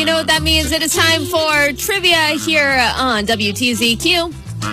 you know what that means. It is time for trivia here on WTZQ.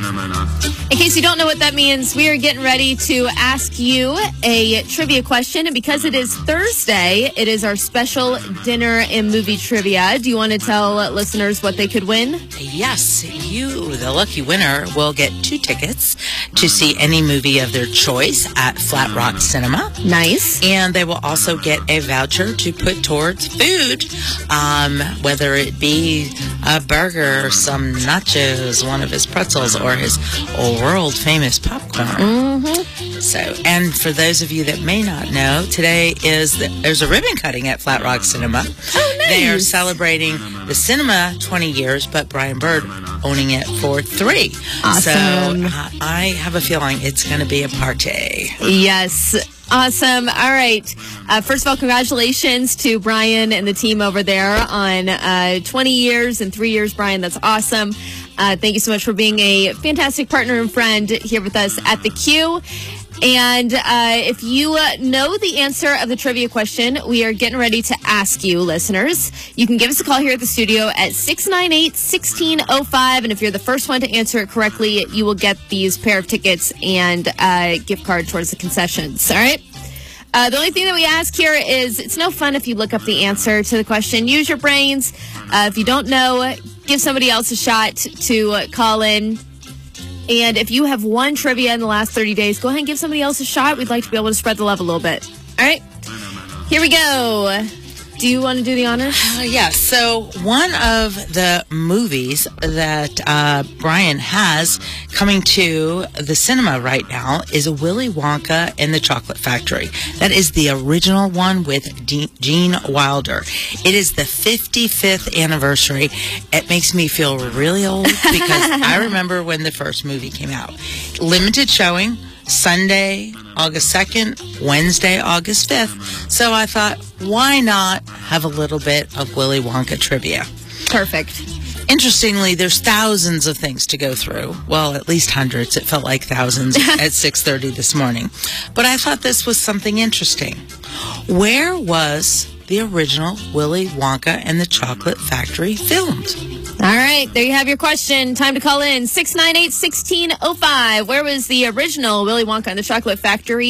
In case you don't know what that means, we are getting ready to ask you a trivia question. And because it is Thursday, it is our special dinner and movie trivia. Do you want to tell listeners what they could win? Yes, you, the lucky winner, will get 2 tickets to see any movie of their choice at Flat Rock Cinema. Nice. And they will also get a voucher to put towards food, whether it be a burger, some nachos, one of his pretzels, or his world-famous popcorn. Mm-hmm. So, and for those of you that may not know, today there's a ribbon cutting at Flat Rock Cinema. Oh, nice. They are celebrating the cinema 20 years, but Brian Bird owning it for 3. Awesome. So I have a feeling it's going to be a party. Yes. Awesome. All right. First of all, congratulations to Brian and the team over there on 20 years and 3 years, Brian. That's awesome. Thank you so much for being a fantastic partner and friend here with us at the Q. And if you know the answer of the trivia question, we are getting ready to ask you, listeners. You can give us a call here at the studio at 698-1605. And if you're the first one to answer it correctly, you will get these pair of tickets and gift card towards the concessions. All right? The only thing that we ask here is it's no fun if you look up the answer to the question. Use your brains. If you don't know, give somebody else a shot to call in. And if you have won trivia in the last 30 days, go ahead and give somebody else a shot. We'd like to be able to spread the love a little bit. All right? Here we go. Do you want to do the honors? Yes. So one of the movies that Brian has coming to the cinema right now is Willy Wonka and the Chocolate Factory. That is the original one with Gene Wilder. It is the 55th anniversary. It makes me feel really old because I remember when the first movie came out. Limited showing. Sunday, August 2nd, Wednesday, August 5th. So I thought, why not have a little bit of Willy Wonka trivia? Perfect. Interestingly, there's thousands of things to go through. Well, at least hundreds. It felt like thousands at 6:30 this morning. But I thought this was something interesting. Where was the original Willy Wonka and the Chocolate Factory filmed? All right, there you have your question. Time to call in 698-1605. Where was the original Willy Wonka and the Chocolate Factory